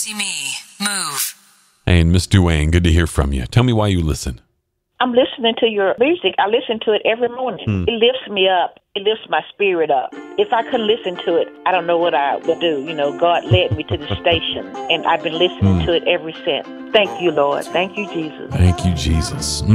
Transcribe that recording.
Easy Me. Move. Hey, and Miss Duane, good to hear from you. Tell me why you listen. I'm listening to your music. I listen to it every morning. It lifts me up. It lifts my spirit up. If I couldn't listen to it, I don't know what I would do. You know, God led me to the station, and I've been listening to it ever since. Thank you, Lord. Thank you, Jesus. Thank you, Jesus.